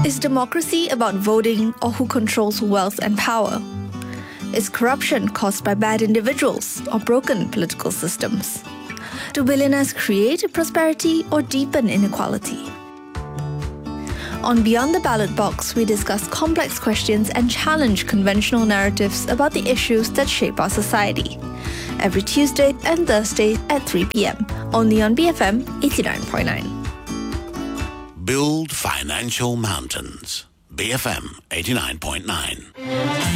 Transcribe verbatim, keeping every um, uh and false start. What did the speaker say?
Is democracy about voting or who controls wealth and power? Is corruption caused by bad individuals or broken political systems? Do billionaires create prosperity or deepen inequality? On Beyond the Ballot Box, we discuss complex questions and challenge conventional narratives about the issues that shape our society. Every Tuesday and Thursday at three p.m. only on B F M eighty-nine point nine. Build financial mountains. B F M eighty-nine point nine.